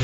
on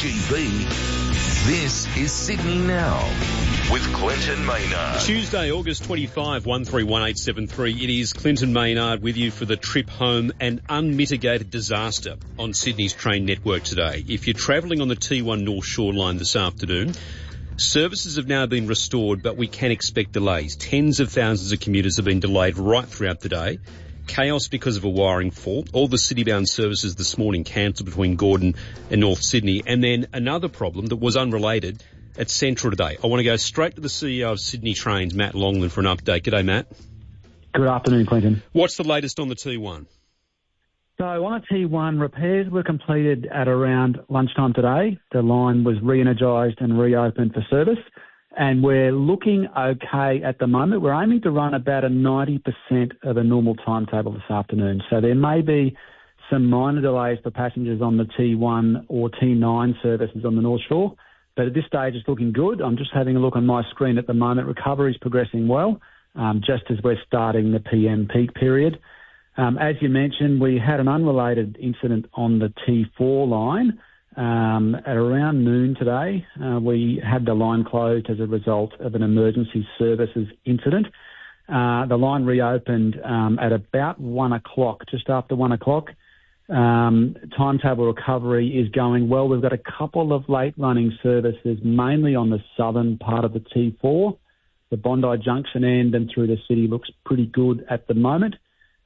2GB. This is Sydney Now with Clinton Maynard. Tuesday, August 25, 131873. It is Clinton Maynard with you for the trip home, an unmitigated disaster on Sydney's train network today. If you're travelling on the T1 North Shore line this afternoon, services have now been restored, but we can expect delays. Tens of thousands of commuters have been delayed right throughout the day. Chaos because of a wiring fault. All the city-bound services this morning cancelled between Gordon and North Sydney. And then another problem that was unrelated at Central today. I want to go straight to the CEO of Sydney Trains, Matt Longland, for an update. G'day, Matt. Good afternoon, Clinton. What's the latest on the T1? So on a T1, repairs were completed at around lunchtime today. The line was re-energised and reopened for service. And we're looking okay at the moment. We're aiming to run about a 90% of a normal timetable this afternoon. So there may be some minor delays for passengers on the T1 or T9 services on the North Shore. But at this stage, it's looking good. I'm just having a look on my screen at the moment. Recovery is progressing well, just as we're starting the PM peak period. As you mentioned, we had an unrelated incident on the T4 line. At around noon today, we had the line closed as a result of an emergency services incident. The line reopened at about 1 o'clock, just after 1 o'clock. Timetable recovery is going well. We've got a couple of late-running services, mainly on the southern part of the T4. The Bondi Junction end and through the city looks pretty good at the moment.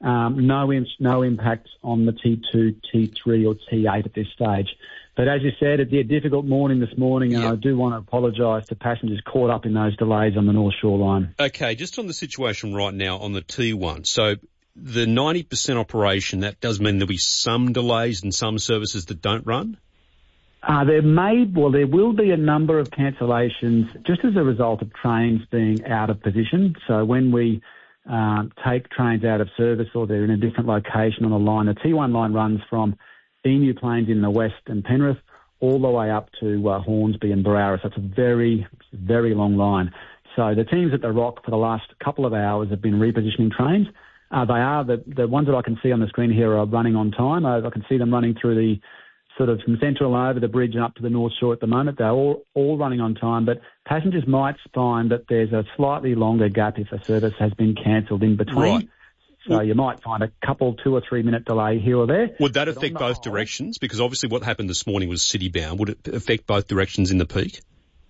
No impacts on the T2, T3 or T8 at this stage. But as you said, it'd be a difficult morning this morning, and I do want to apologise to passengers caught up in those delays on the North Shore line. Okay, just on the situation right now on the T1. So the 90% operation, that does mean there'll be some delays and some services that don't run? There will be a number of cancellations just as a result of trains being out of position. So when we take trains out of service or they're in a different location on the line, the T1 line runs from Emu Plains in the west and Penrith all the way up to Hornsby and Barara. So it's a very, very long line. So the teams at the Rock for the last couple of hours have been repositioning trains. The ones that I can see on the screen here are running on time. I can see them running through the sort of from Central over the bridge and up to the North Shore at the moment. They're all running on time, but passengers might find that there's a slightly longer gap if a service has been cancelled in between. Right. So you might find a couple, 2 or 3 minute delay here or there. Would that affect both directions? Because obviously what happened this morning was city-bound. Would it affect both directions in the peak?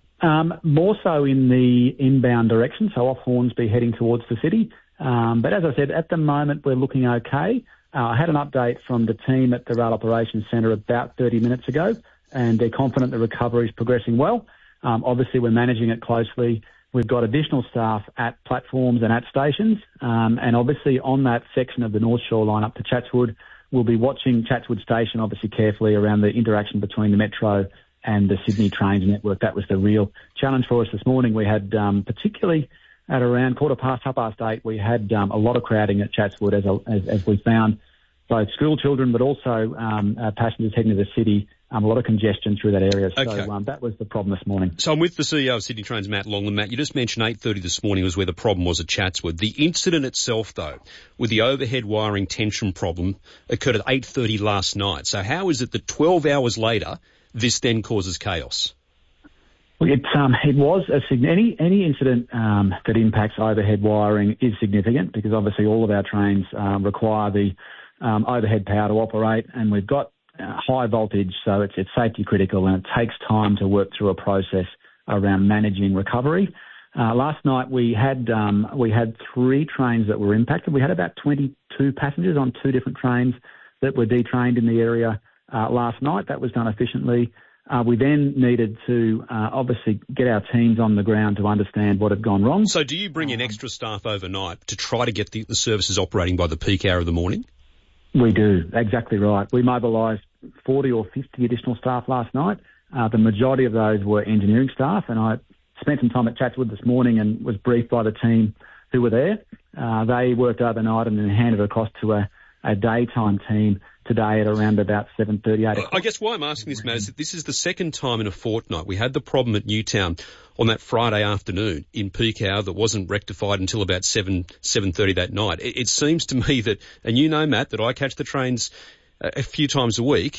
More so in the inbound direction, so off Hornsby heading towards the city. But as I said, at the moment we're looking okay. I had an update from the team at the Rail Operations Centre about 30 minutes ago, and they're confident the recovery is progressing well. Obviously, we're managing it closely. We've got additional staff at platforms and at stations, and obviously on that section of the North Shore line up to Chatswood, we'll be watching Chatswood Station obviously carefully around the interaction between the Metro and the Sydney Trains network. That was the real challenge for us this morning. We had, particularly at around 8:15, we had a lot of crowding at Chatswood as we found both school children but also passengers heading to the city, a lot of congestion through that area. So that was the problem this morning. So I'm with the CEO of Sydney Trains, Matt Longland. Matt, you just mentioned 8:30 this morning was where the problem was at Chatswood. The incident itself, though, with the overhead wiring tension problem, occurred at 8:30 last night. So how is it that 12 hours later, this then causes chaos? It was any incident that impacts overhead wiring is significant because obviously all of our trains require the overhead power to operate, and we've got high voltage, so it's safety critical, and it takes time to work through a process around managing recovery. Last night we had 3 trains that were impacted. We had about 22 passengers on 2 different trains that were detrained in the area last night. That was done efficiently. We then needed to obviously get our teams on the ground to understand what had gone wrong. So do you bring in extra staff overnight to try to get the services operating by the peak hour of the morning? We do, exactly right. We mobilised 40 or 50 additional staff last night. The majority of those were engineering staff, and I spent some time at Chatswood this morning and was briefed by the team who were there. They worked overnight and then handed it across to a daytime team today at around about 7:30, 8 o'clock. I guess why I'm asking this, Matt, is that this is the second time in a fortnight. We had the problem at Newtown on that Friday afternoon in peak hour that wasn't rectified until about 7:30 that night. It seems to me that, and you know, Matt, that I catch the trains a few times a week.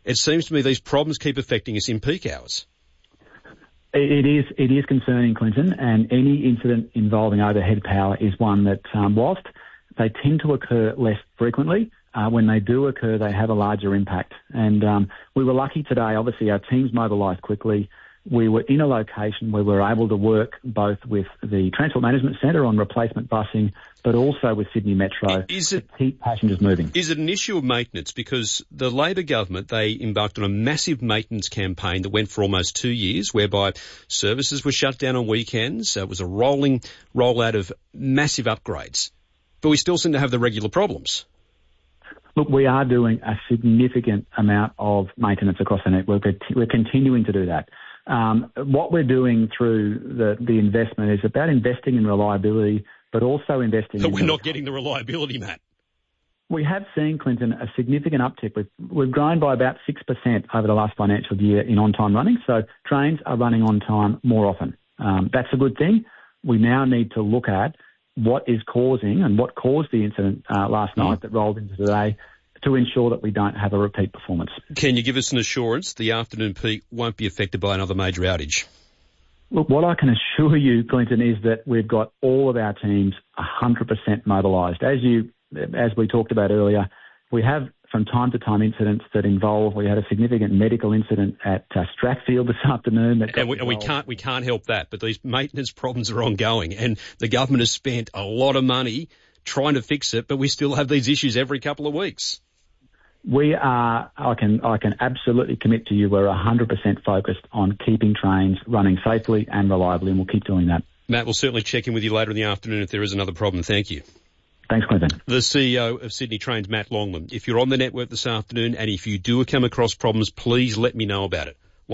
it seems to me these problems keep affecting us in peak hours. It is concerning, Clinton, and any incident involving overhead power is one that, whilst they tend to occur less frequently, when they do occur, they have a larger impact. And we were lucky today. Obviously, our teams mobilised quickly. We were in a location where we were able to work both with the Transport Management Centre on replacement busing, but also with Sydney Metro to keep passengers moving. Is it an issue of maintenance? Because the Labor government, they embarked on a massive maintenance campaign that went for almost 2 years, whereby services were shut down on weekends. It was a rolling rollout of massive upgrades. But we still seem to have the regular problems. Look, we are doing a significant amount of maintenance across the network. We're continuing to do that. What we're doing through the investment is about investing in reliability, but also investing But we're not getting the reliability, Matt. We have seen, Clinton, a significant uptick. We've grown by about 6% over the last financial year in on-time running, so trains are running on time more often. That's a good thing. We now need to look at what is causing and what caused the incident last night that rolled into today, to ensure that we don't have a repeat performance. Can you give us an assurance the afternoon peak won't be affected by another major outage? Look, what I can assure you, Clinton, is that we've got all of our teams 100% mobilised. As we talked about earlier, we have from time to time incidents that involve. We had a significant medical incident at Strathfield this afternoon. And we can't help that, but these maintenance problems are ongoing, and the government has spent a lot of money trying to fix it, but we still have these issues every couple of weeks. I can absolutely commit to you, we're 100% focused on keeping trains running safely and reliably, and we'll keep doing that. Matt, we'll certainly check in with you later in the afternoon if there is another problem. Thank you. Thanks, Clinton. The CEO of Sydney Trains, Matt Longman. If you're on the network this afternoon and if you do come across problems, please let me know about it.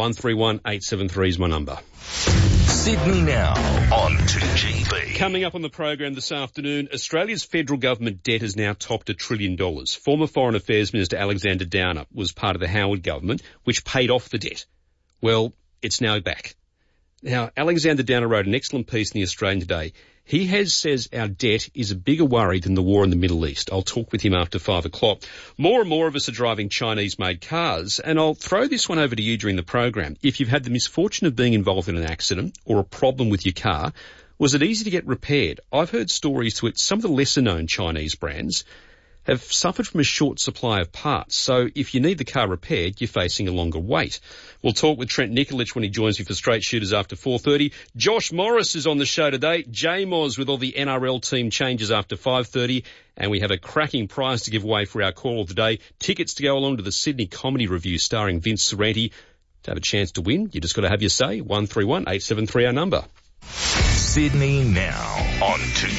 131873 is my number. Sydney Now on 2GB. Coming up on the program this afternoon, Australia's federal government debt has now topped $1 trillion. Former Foreign Affairs Minister Alexander Downer was part of the Howard government, which paid off the debt. Well, it's now back. Now, Alexander Downer wrote an excellent piece in The Australian today. He says our debt is a bigger worry than the war in the Middle East. I'll talk with him after 5 o'clock. More and more of us are driving Chinese-made cars, and I'll throw this one over to you during the program. If you've had the misfortune of being involved in an accident or a problem with your car, was it easy to get repaired? I've heard stories to it. Some of the lesser-known Chinese brands have suffered from a short supply of parts. So if you need the car repaired, you're facing a longer wait. We'll talk with Trent Nikolic when he joins me for Straight Shooters after 4:30. Josh Morris is on the show today. J-Moz with all the NRL team changes after 5:30. And we have a cracking prize to give away for our call of the day. Tickets to go along to the Sydney Comedy Review starring Vince Sorrenti. To have a chance to win, you just got to have your say. 131873 our number. Sydney Now on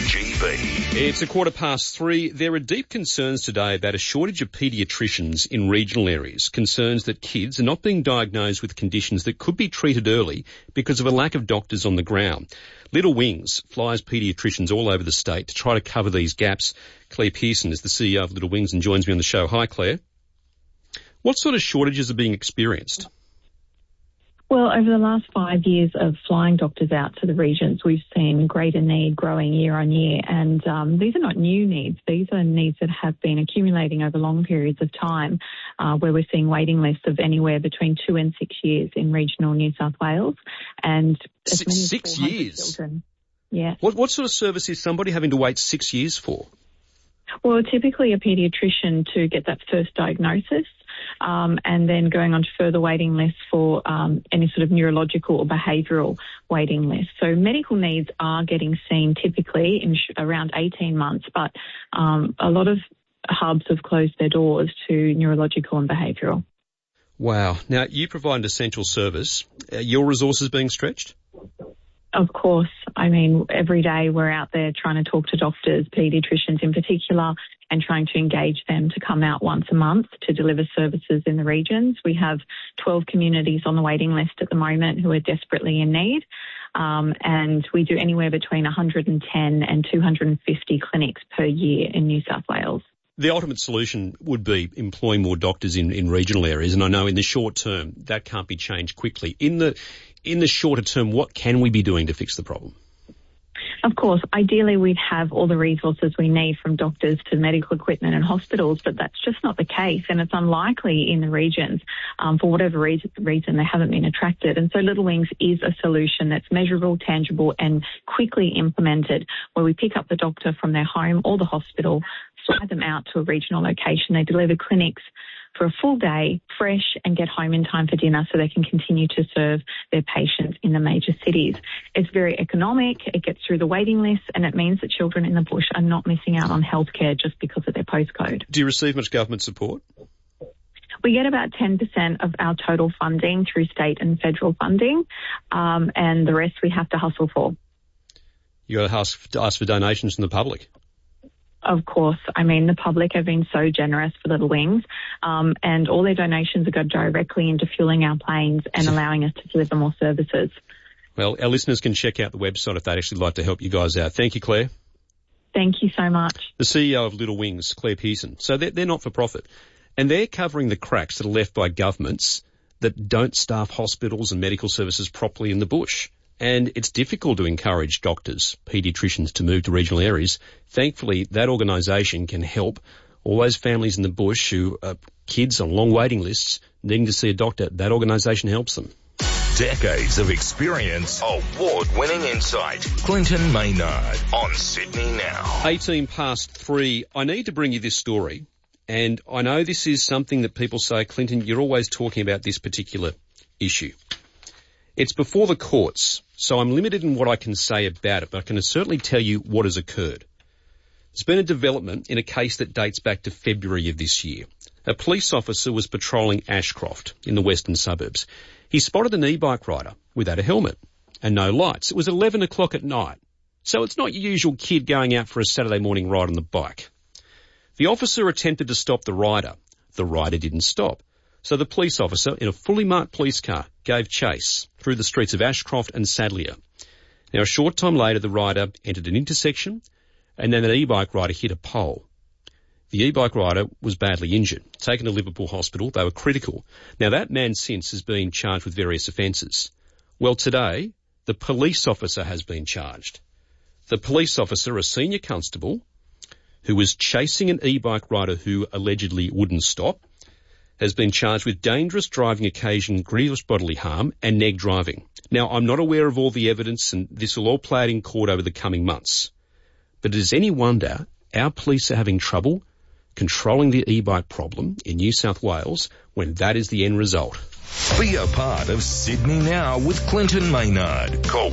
2GB. It's 3:15. There are deep concerns today about a shortage of paediatricians in regional areas, concerns that kids are not being diagnosed with conditions that could be treated early because of a lack of doctors on the ground. Little Wings flies paediatricians all over the state to try to cover these gaps. Claire Pearson is the CEO of Little Wings and joins me on the show. Hi, Claire. What sort of shortages are being experienced? Well, over the last 5 years of flying doctors out to the regions, we've seen greater need growing year on year. And these are not new needs. These are needs that have been accumulating over long periods of time, where we're seeing waiting lists of anywhere between 2 and 6 years in regional New South Wales. And as many as 6 years? Children. Yeah. What sort of service is somebody having to wait 6 years for? Well, typically a paediatrician to get that first diagnosis, and then going on to further waiting lists for any sort of neurological or behavioural waiting lists. So medical needs are getting seen typically in around 18 months, but a lot of hubs have closed their doors to neurological and behavioural. Wow. Now, you provide an essential service. Are your resources being stretched? Of course. I mean, every day we're out there trying to talk to doctors, paediatricians in particular, and trying to engage them to come out once a month to deliver services in the regions. We have 12 communities on the waiting list at the moment who are desperately in need, and we do anywhere between 110 and 250 clinics per year in New South Wales. The ultimate solution would be employing more doctors in regional areas, and I know in the short term that can't be changed quickly. In the shorter term, what can we be doing to fix the problem? Of course, ideally we'd have all the resources we need from doctors to medical equipment and hospitals, but that's just not the case, and it's unlikely in the regions. For whatever reason, they haven't been attracted. And so Little Wings is a solution that's measurable, tangible and quickly implemented, where we pick up the doctor from their home or the hospital, fly them out to a regional location. They deliver clinics for a full day, fresh, and get home in time for dinner so they can continue to serve their patients in the major cities. It's very economic, it gets through the waiting list, and it means that children in the bush are not missing out on healthcare just because of their postcode. Do you receive much government support? We get about 10% of our total funding through state and federal funding, and the rest we have to hustle for. You got to ask for donations from the public. Of course. I mean, the public have been so generous for Little Wings, and all their donations go directly into fueling our planes and allowing us to deliver more services. Well, our listeners can check out the website if they'd actually like to help you guys out. Thank you, Claire. Thank you so much. The CEO of Little Wings, Claire Pearson. So they're not for profit, and they're covering the cracks that are left by governments that don't staff hospitals and medical services properly in the bush. And it's difficult to encourage doctors, paediatricians to move to regional areas. Thankfully, that organisation can help all those families in the bush who are kids on long waiting lists needing to see a doctor. That organisation helps them. Decades of experience, award-winning insight. Clinton Maynard on Sydney Now. 18 past 3. I need to bring you this story. And I know this is something that people say, Clinton, you're always talking about this particular issue. It's before the courts, so I'm limited in what I can say about it, but I can certainly tell you what has occurred. There's been a development in a case that dates back to February of this year. A police officer was patrolling Ashcroft in the western suburbs. He spotted an e-bike rider without a helmet and no lights. It was 11 o'clock at night, so it's not your usual kid going out for a Saturday morning ride on the bike. The officer attempted to stop the rider. The rider didn't stop. So the police officer, in a fully marked police car, gave chase through the streets of Ashcroft and Sadleir. Now, a short time later, the rider entered an intersection, and then an e-bike rider hit a pole. The e-bike rider was badly injured, taken to Liverpool Hospital. They were critical. Now, that man since has been charged with various offences. Well, today, the police officer has been charged. The police officer, a senior constable, who was chasing an e-bike rider who allegedly wouldn't stop, has been charged with dangerous driving occasioning grievous bodily harm and neg driving. Now, I'm not aware of all the evidence, and this will all play out in court over the coming months. But is any wonder our police are having trouble controlling the e-bike problem in New South Wales when that is the end result? Be a part of Sydney Now with Clinton Maynard. Call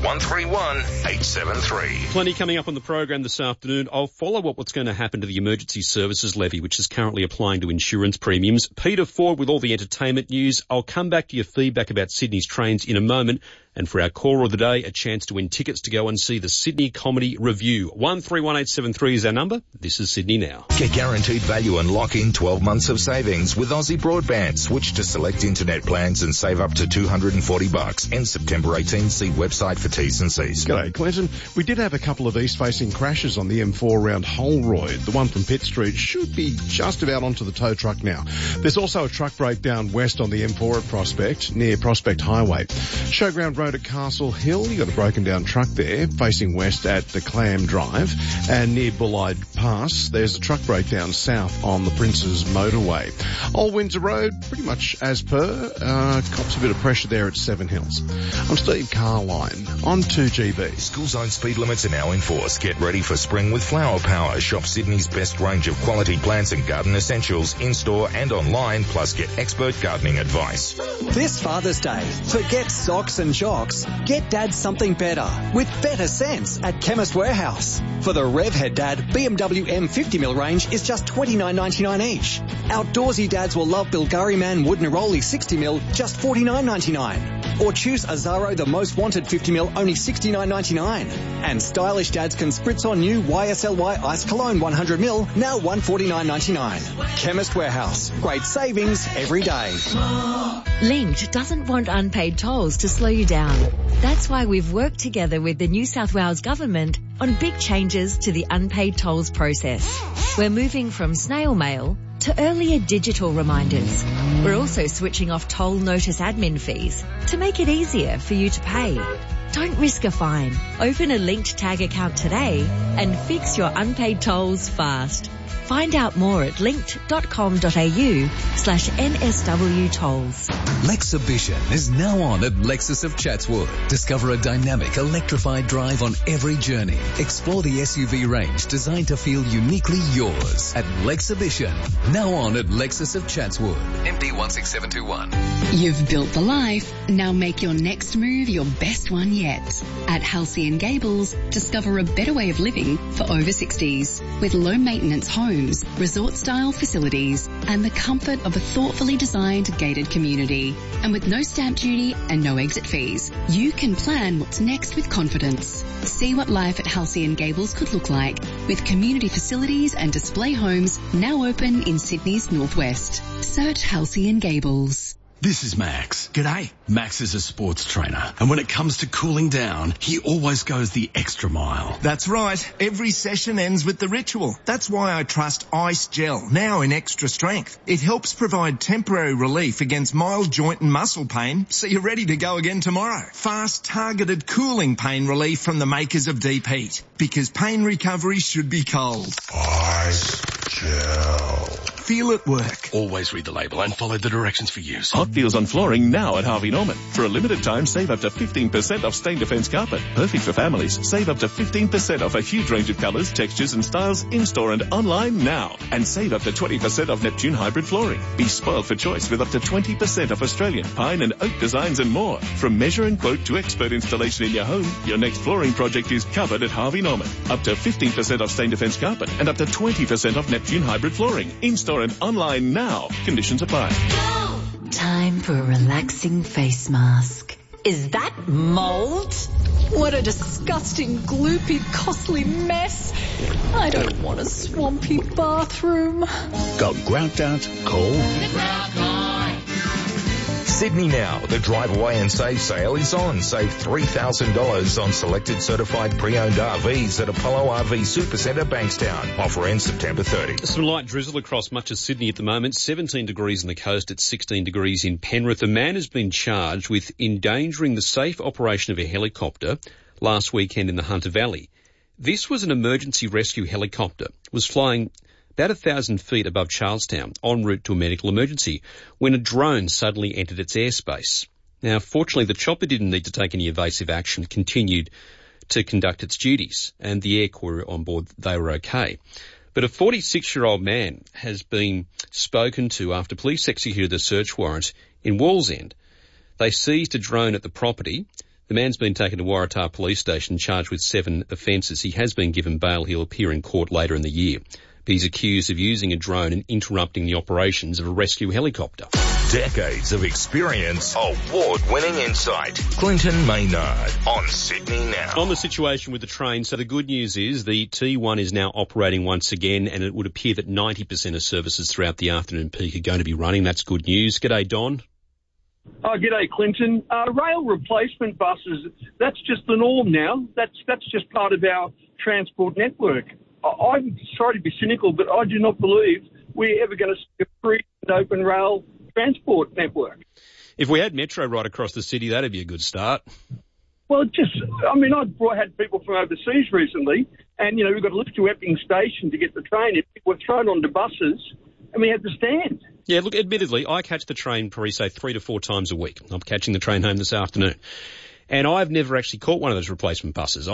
131-873. Plenty coming up on the program this afternoon. I'll follow up what's going to happen to the emergency services levy, which is currently applying to insurance premiums. Peter Ford with all the entertainment news. I'll come back to your feedback about Sydney's trains in a moment. And for our caller of the day, a chance to win tickets to go and see the Sydney Comedy Review. 131873 is our number. This is Sydney Now. Get guaranteed value and lock in 12 months of savings with Aussie Broadband. Switch to select internet plans and save up to $240. End September 18. See website for T's and C's. G'day, Clinton. We did have a couple of east-facing crashes on the M4 around Holroyd. The one from Pitt Street should be just about onto the tow truck now. There's also a truck breakdown west on the M4 at Prospect, near Prospect Highway. Showground Road at Castle Hill, you got a broken down truck there, facing west at the Clam Drive. And near Bullide Pass, there's a truck breakdown south on the Princes Motorway. Old Windsor Road, pretty much as per, cops a bit of pressure there at Seven Hills. I'm Steve Carline on 2GB. School zone speed limits are now in force. Get ready for spring with Flower Power. Shop Sydney's best range of quality plants and garden essentials in-store and online, plus get expert gardening advice. This Father's Day, forget socks and jocks. Get Dad something better with better sense at Chemist Warehouse. For the Revhead Dad, BMW M50mm range is just $29.99 each. Outdoorsy dads will love Bilgari Man Wood Neroli 60mm, just $49.99. Or choose Azaro the Most Wanted 50mm, only $69.99. And stylish dads can spritz on new YSLY Ice Cologne 100ml, now $149.99. Chemist Warehouse. Great savings every day. Linked doesn't want unpaid tolls to slow you down. That's why we've worked together with the New South Wales Government on big changes to the unpaid tolls process. We're moving from snail mail to earlier digital reminders. We're also switching off toll notice admin fees to make it easier for you to pay. Don't risk a fine. Open a linked tag account today and fix your unpaid tolls fast. Find out more at linked.com.au/NSW tolls. Lexhibition is now on at Lexus of Chatswood. Discover a dynamic, electrified drive on every journey. Explore the SUV range designed to feel uniquely yours at Lexhibition. Now on at Lexus of Chatswood. MD 16721. You've built the life. Now make your next move your best one yet. At Halcyon Gables, discover a better way of living for over 60s with low maintenance homes, resort-style facilities, and the comfort of a thoughtfully designed gated community. And with no stamp duty and no exit fees, you can plan what's next with confidence. See what life at Halcyon Gables could look like with community facilities and display homes now open in Sydney's northwest. Search Halcyon Gables. This is Max. G'day. Max is a sports trainer, and when it comes to cooling down, he always goes the extra mile. That's right. Every session ends with the ritual. That's why I trust Ice Gel, now in extra strength. It helps provide temporary relief against mild joint and muscle pain, so you're ready to go again tomorrow. Fast, targeted cooling pain relief from the makers of Deep Heat, because pain recovery should be cold. Ice Gel. Feel it work. Always read the label and follow the directions for use. Hot deals on flooring now at Harvey Norman. For a limited time, save up to 15% off Stain Defence carpet. Perfect for families. Save up to 15% off a huge range of colours, textures and styles in-store and online now. And save up to 20% off Neptune hybrid flooring. Be spoiled for choice with up to 20% off Australian pine and oak designs and more. From measure and quote to expert installation in your home, your next flooring project is covered at Harvey Norman. Up to 15% off Stain Defence carpet and up to 20% off Neptune hybrid flooring. In-store and online now. Conditions apply. Time for a relaxing face mask. Is that mold? What a disgusting, gloopy, costly mess. I don't want a swampy bathroom. Got grout out? Call The Grout Guy. Sydney Now, the drive away and save sale is on. Save $3,000 on selected certified pre-owned RVs at Apollo RV Supercentre, Bankstown. Offer ends September 30. Some light drizzle across much of Sydney at the moment. 17 degrees on the coast at 16 degrees in Penrith. A man has been charged with endangering the safe operation of a helicopter last weekend in the Hunter Valley. This was an emergency rescue helicopter. It was flying about 1,000 feet above Charlestown, en route to a medical emergency, when a drone suddenly entered its airspace. Now, fortunately, the chopper didn't need to take any evasive action, continued to conduct its duties, and the air crew on board, they were okay. But a 46-year-old man has been spoken to after police executed a search warrant in Wallsend. They seized a drone at the property. The man's been taken to Waratah Police Station, charged with 7 offences. He has been given bail. He'll appear in court later in the year. He's accused of using a drone and interrupting the operations of a rescue helicopter. Decades of experience, award-winning insight. Clinton Maynard on Sydney Now. On the situation with the train, so the good news is the T1 is now operating once again, and it would appear that 90% of services throughout the afternoon peak are going to be running. That's good news. G'day, Don. Oh, g'day, Clinton. Rail replacement buses, that's just the norm now. That's just part of our transport network. I'm sorry to be cynical, but I do not believe we're ever going to see a free and open rail transport network. If we had Metro right across the city, that'd be a good start. Well, I've had people from overseas recently, and, we've got to lift to Epping Station to get the train. If we're thrown onto buses, and we have to stand. Yeah, look, admittedly, I catch the train probably, say, 3 to 4 times a week. I'm catching the train home this afternoon. And I've never actually caught one of those replacement buses.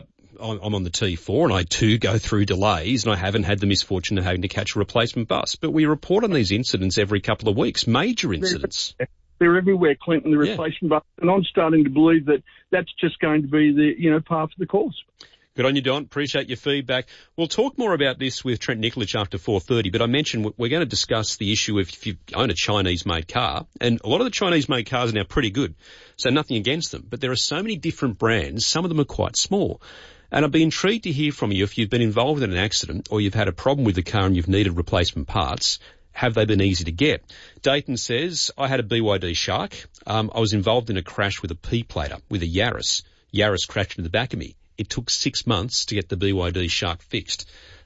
I'm on the T4 and I too go through delays, and I haven't had the misfortune of having to catch a replacement bus. But we report on these incidents every couple of weeks, major incidents. They're everywhere, Clinton, the replacement bus. And I'm starting to believe that that's just going to be the, par for the course. Good on you, Don. Appreciate your feedback. We'll talk more about this with Trent Nikolic after 4:30, but I mentioned we're going to discuss the issue of if you own a Chinese-made car, and a lot of the Chinese-made cars are now pretty good, so nothing against them, but there are so many different brands, some of them are quite small. And I'd be intrigued to hear from you if you've been involved in an accident or you've had a problem with the car and you've needed replacement parts. Have they been easy to get? Dayton says, I had a BYD Shark. I was involved in a crash with a P-plater with a Yaris. Yaris crashed into the back of me. It took 6 months to get the BYD Shark fixed.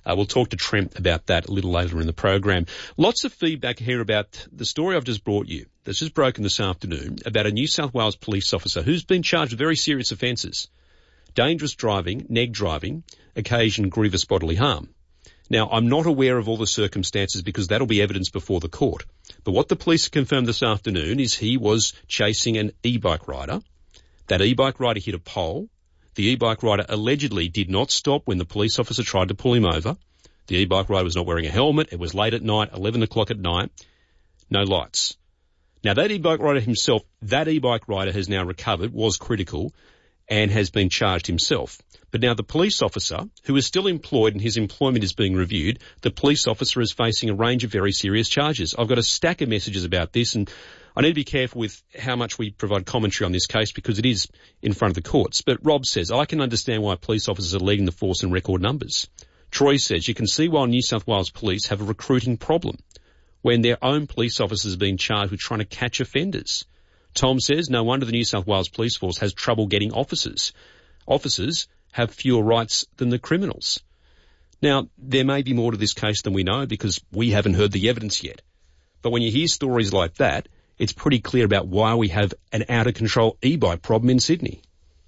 We'll talk to Trent about that a little later in the program. Lots of feedback here about the story I've just brought you that's just broken this afternoon about a New South Wales police officer who's been charged with very serious offences. Dangerous driving, neg driving, occasion grievous bodily harm. Now, I'm not aware of all the circumstances because that'll be evidence before the court. But what the police confirmed this afternoon is he was chasing an e-bike rider. That e-bike rider hit a pole. The e-bike rider allegedly did not stop when the police officer tried to pull him over. The e-bike rider was not wearing a helmet. It was late at night, 11 o'clock at night. No lights. Now, that e-bike rider himself, that e-bike rider has now recovered, was critical, and has been charged himself. But now the police officer, who is still employed and his employment is being reviewed, the police officer is facing a range of very serious charges. I've got a stack of messages about this, and I need to be careful with how much we provide commentary on this case because it is in front of the courts. But Rob says, I can understand why police officers are leading the force in record numbers. Troy says, you can see why New South Wales police have a recruiting problem when their own police officers are being charged with trying to catch offenders. Tom says, no wonder the New South Wales police force has trouble getting officers. Officers have fewer rights than the criminals. Now, there may be more to this case than we know because we haven't heard the evidence yet. But when you hear stories like that, it's pretty clear about why we have an out-of-control e-bike problem in Sydney.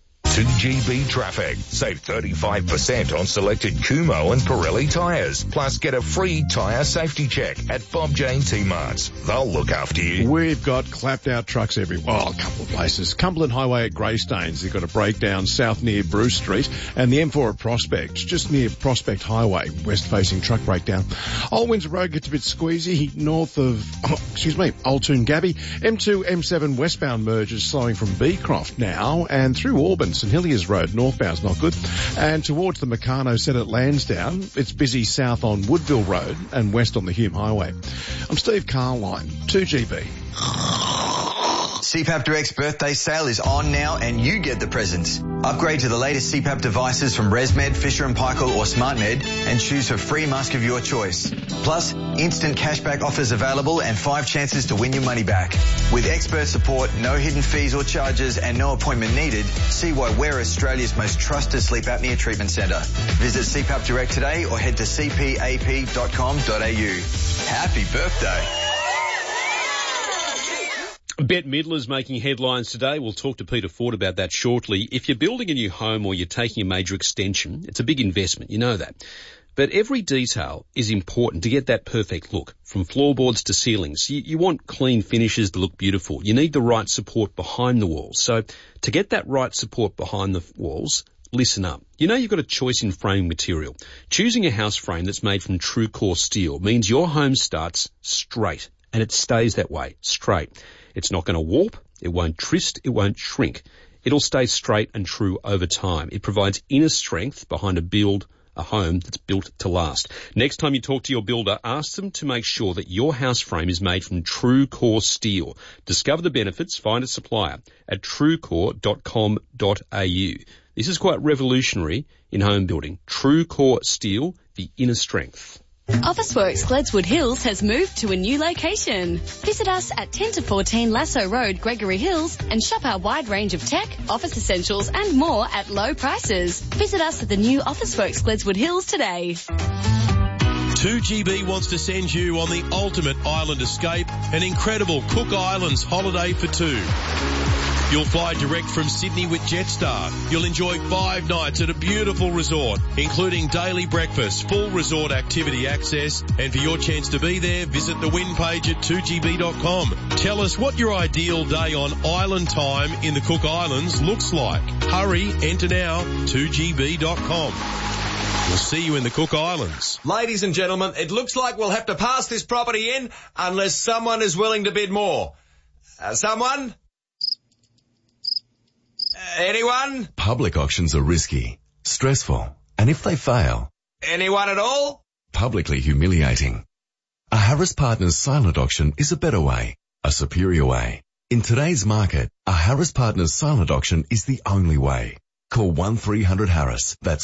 2GB Traffic. Save 35% on selected Kumo and Pirelli tyres. Plus get a free tyre safety check at Bob Jane T-Marts. They'll look after you. We've got clapped out trucks everywhere. Well, a couple of places. Cumberland Highway at Greystanes. They've got a breakdown south near Bruce Street. And the M4 at Prospect, just near Prospect Highway, west-facing truck breakdown. Old Windsor Road gets a bit squeezy north of, Old Toongabbie. M2, M7 westbound merges slowing from Beecroft now and through Auburn. St Heliers Road, northbound's not good. And towards the Meccano set at Lansdowne, it's busy south on Woodville Road and west on the Hume Highway. I'm Steve Carline, 2GB. CPAP Direct's birthday sale is on now and you get the presents. Upgrade to the latest CPAP devices from ResMed, Fisher & Paykel or SmartMed and choose a free mask of your choice. Plus, instant cashback offers available and 5 chances to win your money back. With expert support, no hidden fees or charges and no appointment needed, see why we're Australia's most trusted sleep apnea treatment centre. Visit CPAP Direct today or head to cpap.com.au. Happy birthday. Bette Midler's making headlines today. We'll talk to Peter Ford about that shortly. If you're building a new home or you're taking a major extension, it's a big investment, you know that. But every detail is important to get that perfect look, from floorboards to ceilings. You want clean finishes to look beautiful. You need the right support behind the walls. So to get that right support behind the walls, listen up. You know you've got a choice in frame material. Choosing a house frame that's made from TrueCore steel means your home starts straight and it stays that way, straight. It's not going to warp, it won't twist, it won't shrink. It'll stay straight and true over time. It provides inner strength behind a home that's built to last. Next time you talk to your builder, ask them to make sure that your house frame is made from TrueCore steel. Discover the benefits, find a supplier at truecore.com.au. This is quite revolutionary in home building. TrueCore steel, the inner strength. Officeworks Gledswood Hills has moved to a new location. Visit us at 10 to 14 Lasso Road, Gregory Hills, and shop our wide range of tech, office essentials and more at low prices. Visit us at the new Officeworks Gledswood Hills today. 2GB wants to send you on the ultimate island escape, an incredible Cook Islands holiday for two. You'll fly direct from Sydney with Jetstar. You'll enjoy 5 nights at a beautiful resort, including daily breakfast, full resort activity access, and for your chance to be there, visit the win page at 2gb.com. Tell us what your ideal day on island time in the Cook Islands looks like. Hurry, enter now, 2gb.com. We'll see you in the Cook Islands. Ladies and gentlemen, it looks like we'll have to pass this property in unless someone is willing to bid more. Someone? Anyone? Public auctions are risky, stressful, and if they fail... Anyone at all? Publicly humiliating. A Harris Partners silent auction is a better way, a superior way. In today's market, a Harris Partners silent auction is the only way. Call 1300-HARRIS. That's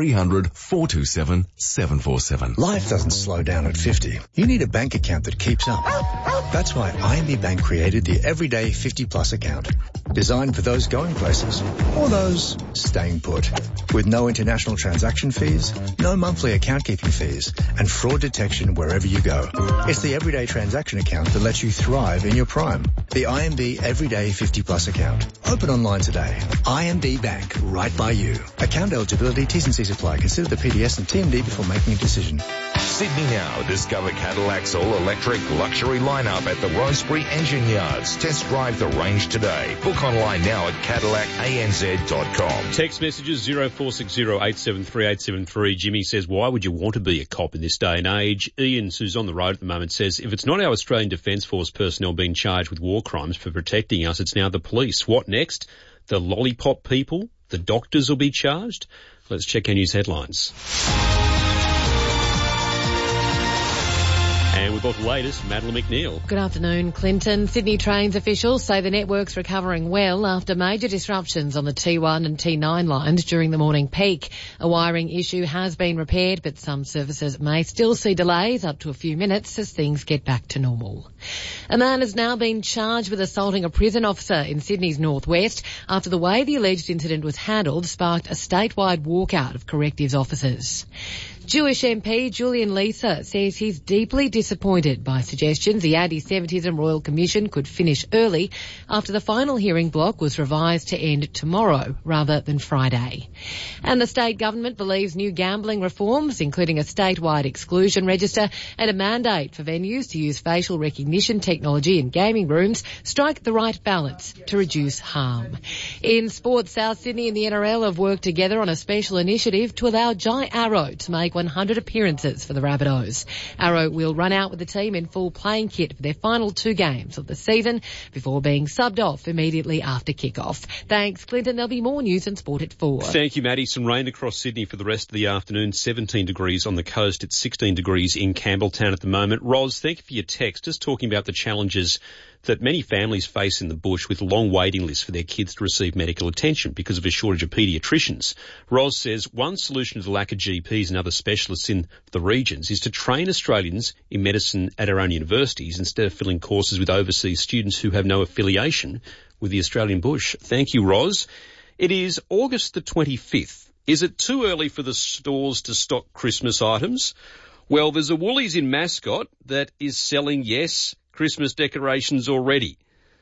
1300-427-747. Life doesn't slow down at 50. You need a bank account that keeps up. That's why IMB Bank created the Everyday 50 Plus account. Designed for those going places or those staying put. With no international transaction fees, no monthly account keeping fees, and fraud detection wherever you go. It's the everyday transaction account that lets you thrive in your prime. The IMB Everyday 50 Plus account. Open online today. IMB Bank, right by you. Account eligibility, T's and C's apply. Consider the PDS and TMD before making a decision. Sydney now. Discover Cadillac's all-electric luxury lineup at the Rosebery Engine Yards. Test drive the range today. Book online now at CadillacANZ.com. Text messages 0460 873 873. Jimmy says, why would you want to be a cop in this day and age? Ian, who's on the road at the moment, says, if it's not our Australian Defence Force personnel being charged with war crimes for protecting us, it's now the police. What next? The lollipop people? The doctors will be charged? Let's check our news headlines. And with all the latest, Madeline McNeil. Good afternoon, Clinton. Sydney Trains officials say the network's recovering well after major disruptions on the T1 and T9 lines during the morning peak. A wiring issue has been repaired, but some services may still see delays up to a few minutes as things get back to normal. A man has now been charged with assaulting a prison officer in Sydney's northwest after the way the alleged incident was handled sparked a statewide walkout of correctives officers. Jewish MP Julian Leeser says he's deeply disappointed by suggestions the Anti-Semitism Royal Commission could finish early after the final hearing block was revised to end tomorrow rather than Friday. And the state government believes new gambling reforms, including a statewide exclusion register and a mandate for venues to use facial recognition technology in gaming rooms, strike the right balance to reduce harm. In sports, South Sydney and the NRL have worked together on a special initiative to allow Jai Arrow to make 100 appearances for the Rabbitohs. Arrow will run out with the team in full playing kit for their final 2 games of the season before being subbed off immediately after kick-off. Thanks, Clinton. There'll be more news and sport at 4. Thank you, Maddie. Some rain across Sydney for the rest of the afternoon. 17 degrees on the coast. It's 16 degrees in Campbelltown at the moment. Ros, thank you for your text. Just talking about the challenges that many families face in the bush with long waiting lists for their kids to receive medical attention because of a shortage of paediatricians. Ros says one solution to the lack of GPs and other specialists in the regions is to train Australians in medicine at our own universities instead of filling courses with overseas students who have no affiliation with the Australian bush. Thank you, Ros. It is August the 25th. Is it too early for the stores to stock Christmas items? Well, there's a Woolies in Mascot that is selling, yes, Christmas decorations already.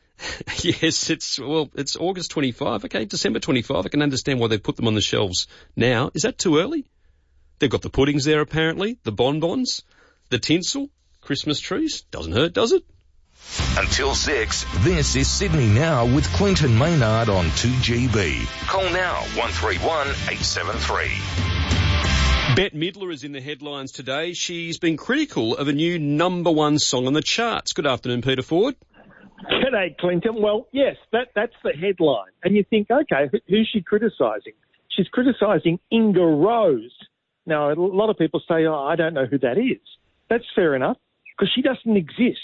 Yes, it's August 25. Okay, December 25. I can understand why they put them on the shelves now. Is that too early? They've got the puddings there apparently, the bonbons, the tinsel, Christmas trees. Doesn't hurt, does it? Until 6, this is Sydney Now with Clinton Maynard on 2GB. Call now 131 873. Bette Midler is in the headlines today. She's been critical of a new #1 song on the charts. Good afternoon, Peter Ford. G'day, Clinton. Well, yes, that's the headline. And you think, okay, who's she criticising? She's criticising Inga Rose. Now, a lot of people say, oh, I don't know who that is. That's fair enough, because she doesn't exist.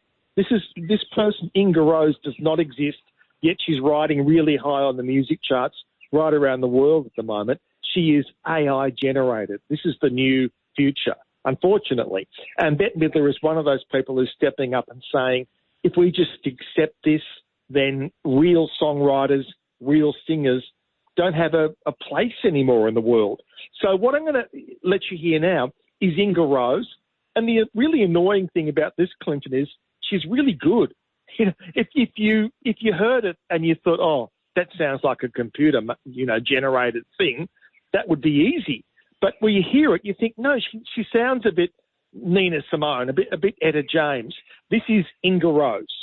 This person, Inga Rose, does not exist, yet she's riding really high on the music charts right around the world at the moment. She is AI generated. This is the new future, unfortunately. And Bette Midler is one of those people who's stepping up and saying, if we just accept this, then real songwriters, real singers don't have a place anymore in the world. So what I'm going to let you hear now is Inga Rose. And the really annoying thing about this, Clinton, is she's really good. You know, if you heard it and you thought, oh, that sounds like a computer, generated thing, that would be easy. But when you hear it, you think, no, she sounds a bit Nina Simone, a bit Etta James. This is Inga Rose.